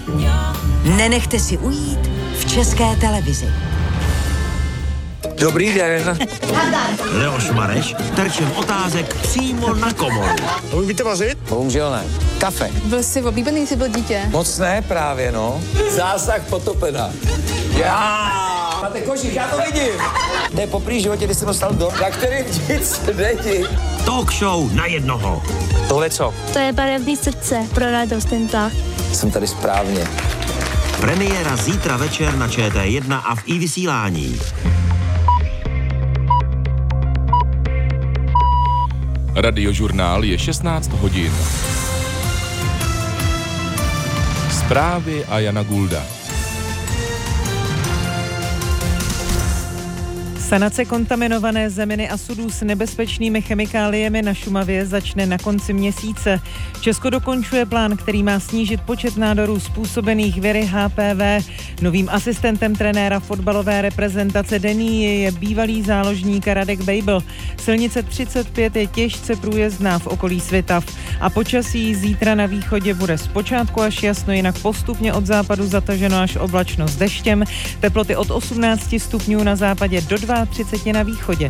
Nenechte si ujít v České televizi. Dobrý den. Leoš Mareš terčem otázek přímo na komoru. Umíte vařit? Bohužel ne. Kafe. Byl jsi oblíbený, jsi byl dítě? Moc ne právě, no. Zásah potopena. Já! Máte košík, já to vidím. To je poprvé životě, kdy jsem dostal do, na kterým nic není. Talk show na jednoho. Tohle co? To je barevný srdce pro radost ten tah. Jsem tady správně. Premiéra zítra večer na ČT1 a v iVysílání. Radiožurnál je 16 hodin. Zprávy a Jana Gulda. Sanace kontaminované zeminy a sudů s nebezpečnými chemikáliemi na Šumavě začne na konci měsíce. Česko dokončuje plán, který má snížit počet nádorů způsobených viry HPV. Novým asistentem trenéra fotbalové reprezentace Dení je bývalý záložník Radek Bejbl. Silnice 35 je těžce průjezdná v okolí Svitav. A počasí zítra na východě bude zpočátku až jasno, jinak postupně od západu zataženo až oblačno s deštěm. Teploty od 18 stupňů na západě do 32 na východě.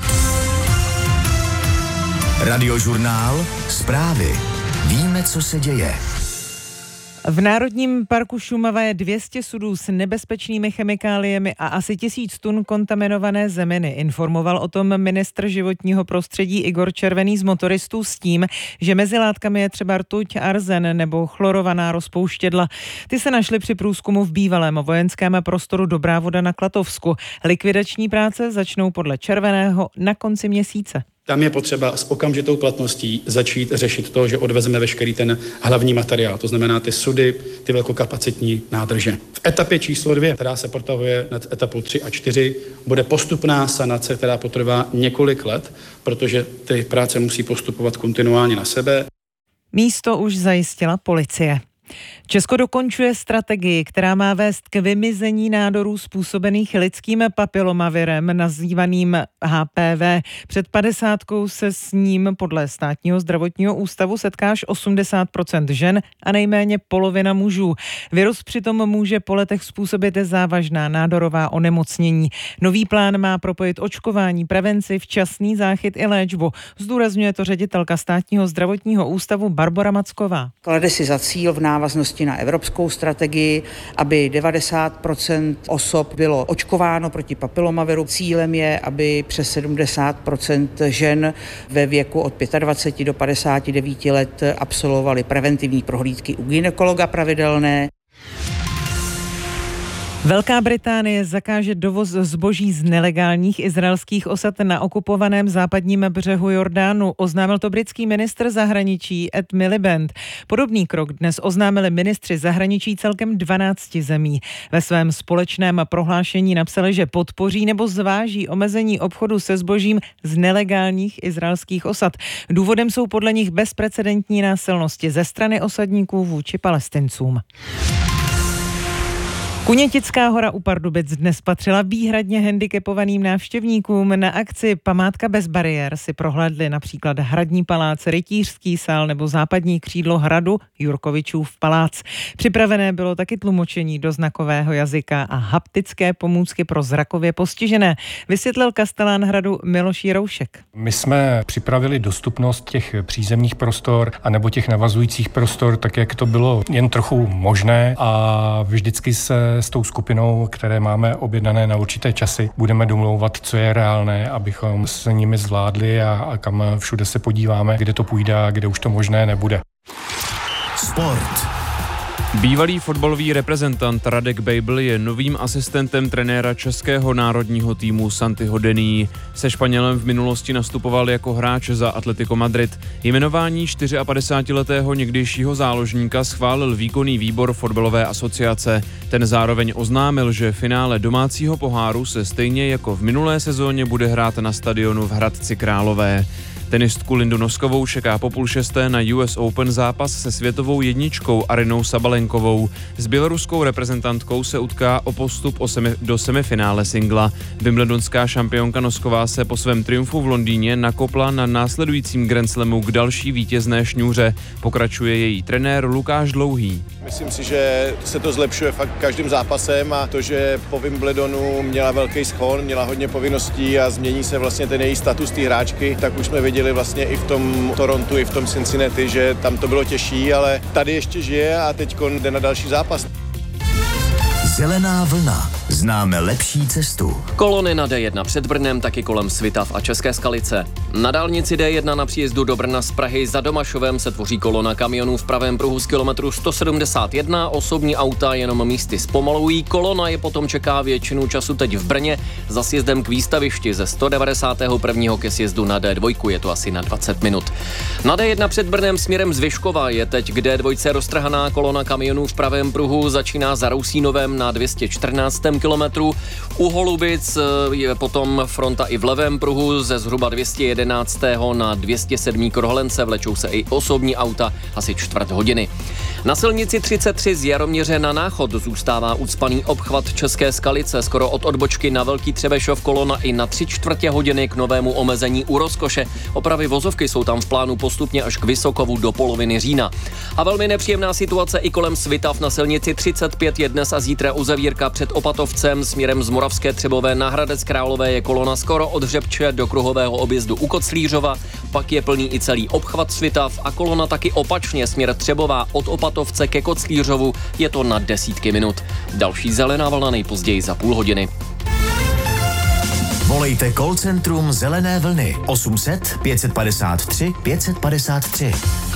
Radiožurnál, zprávy. Víme, co se děje. V Národním parku Šumava je 200 sudů s nebezpečnými chemikáliemi a asi 1000 tun kontaminované zeminy. Informoval o tom ministr životního prostředí Igor Červený z motoristů s tím, že mezi látkami je třeba rtuť, arzen nebo chlorovaná rozpouštědla. Ty se našly při průzkumu v bývalém vojenském prostoru Dobrá Voda na Klatovsku. Likvidační práce začnou podle Červeného na konci měsíce. Tam je potřeba s okamžitou platností začít řešit to, že odvezeme veškerý ten hlavní materiál, to znamená ty sudy, ty velkokapacitní nádrže. V etapě číslo 2, která se protahuje nad etapou 3 a 4, bude postupná sanace, která potrvá několik let, protože ty práce musí postupovat kontinuálně na sebe. Místo už zajistila policie. Česko dokončuje strategii, která má vést k vymizení nádorů způsobených lidským papilomavirem, nazývaným HPV. Před 50 se s ním podle Státního zdravotního ústavu setká až 80% žen a nejméně polovina mužů. Virus přitom může po letech způsobit závažná nádorová onemocnění. Nový plán má propojit očkování, prevenci, včasný záchyt i léčbu. Zdůrazňuje to ředitelka Státního zdravotního ústavu Barbora Macková. Klade si za cíl v návaznosti na evropskou strategii, aby 90% osob bylo očkováno proti papilomaviru. Cílem je, aby přes 70% žen ve věku od 25 do 59 let absolvovali preventivní prohlídky u gynekologa pravidelné. Velká Británie zakáže dovoz zboží z nelegálních izraelských osad na okupovaném západním břehu Jordánu. Oznámil to britský ministr zahraničí Ed Miliband. Podobný krok dnes oznámili ministři zahraničí celkem 12 zemí. Ve svém společném prohlášení napsali, že podpoří nebo zváží omezení obchodu se zbožím z nelegálních izraelských osad. Důvodem jsou podle nich bezprecedentní násilnosti ze strany osadníků vůči Palestincům. Kunětická hora u Pardubic dnes patřila výhradně handicapovaným návštěvníkům. Na akci Památka bez bariér si prohlédli například Hradní palác, Rytířský sál nebo západní křídlo hradu Jurkovičův palác. Připravené bylo taky tlumočení do znakového jazyka a haptické pomůcky pro zrakově postižené, vysvětlil kastelán hradu Miloš Jiroušek. My jsme připravili dostupnost těch přízemních prostor a nebo těch navazujících prostor, tak jak to bylo jen trochu možné, a vždycky se s tou skupinou, které máme objednané na určité časy, budeme domlouvat, co je reálné, abychom s nimi zvládli a kam všude se podíváme, kde to půjde a kde už to možné nebude. Sport. Bývalý fotbalový reprezentant Radek Bejbl je novým asistentem trenéra českého národního týmu Santiho Dení. Se Španělem v minulosti nastupoval jako hráč za Atletico Madrid. Jmenování 54letého někdejšího záložníka schválil výkonný výbor fotbalové asociace. Ten zároveň oznámil, že finále domácího poháru se stejně jako v minulé sezóně bude hrát na stadionu v Hradci Králové. Tenistku Lindu Noskovou čeká po 5:30 na US Open zápas se světovou jedničkou Arynou Sabalenkovou. S běloruskou reprezentantkou se utká o postup do semifinále singla. Wimbledonská šampionka Nosková se po svém triumfu v Londýně nakopla na následujícím Grand Slamu k další vítězné šňůře. Pokračuje její trenér Lukáš Dlouhý. Myslím si, že se to zlepšuje fakt každým zápasem a to, že po Wimbledonu měla velký schon, měla hodně povinností a změní se vlastně ten její status té hráčky, tak už jsme viděli vlastně i v tom Torontu, i v tom Cincinnati, že tam to bylo těžší, ale tady ještě žije a teď jde na další zápas. Zelená vlna. Známe lepší cestu. Kolony na D1 před Brnem, taky kolem Svitav a České Skalice. Na dálnici D1 na příjezdu do Brna z Prahy za Domašovem se tvoří kolona kamionů v pravém pruhu z kilometru 171, osobní auta jenom místy zpomalují. Kolona je potom čeká většinu času teď v Brně za sjezdem k výstavišti ze 191. ke sjezdu na D2, je to asi na 20 minut. Na D1 před Brnem směrem z Vyškova je teď k D2 roztrhaná kolona kamionů v pravém pruhu, začíná za Rousínovem na 214. kilometru. U Holubic je potom fronta i v levém pruhu ze zhruba 211. na 207. Korholence, vlečou se i osobní auta asi čtvrt hodiny. Na silnici 33 z Jaroměře na Náchod zůstává ucpaný obchvat České Skalice, skoro od odbočky na Velký Třebešov kolona i na 3/4 hodiny k novému omezení u Rozkoše. Opravy vozovky jsou tam v plánu postupně až k Vysokovu do poloviny října. A velmi nepříjemná situace i kolem Svitav. Na silnici 35 je dnes a zítra uzavírka před Opatovcem směrem z Moravské Třebové na Hradec Králové je kolona skoro od Hřebče do kruhového objezdu u Koclířova, pak je plný i celý obchvat Svitav a kolona taky opačně směr Třebová od Opatovce ke Koclířovu, je to na desítky minut. Další zelená vlna nejpozději za půl hodiny. Volejte call centrum Zelené vlny 800 553 553.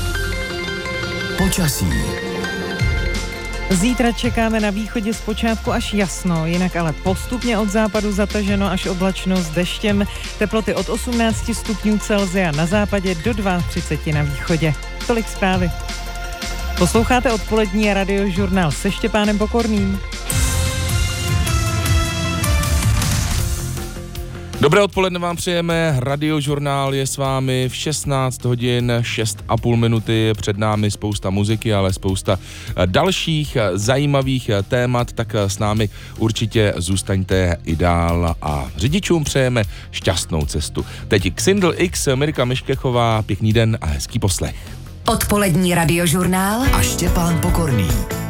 Počasí. Zítra čekáme na východě zpočátku až jasno, jinak ale postupně od západu zataženo až oblačno s deštěm. Teploty od 18 stupňů Celsia na západě do 32 na východě. Tolik zprávy. Posloucháte odpolední radiožurnál se Štěpánem Pokorným. Dobré odpoledne vám přejeme, Radiožurnál je s vámi v 16 hodin 6,5 minuty, před námi spousta muziky, ale spousta dalších zajímavých témat, tak s námi určitě zůstaňte i dál a řidičům přejeme šťastnou cestu. Teď Xindl X, Mirka Miškechová, pěkný den a hezký poslech. Odpolední radiožurnál a Štěpán Pokorný.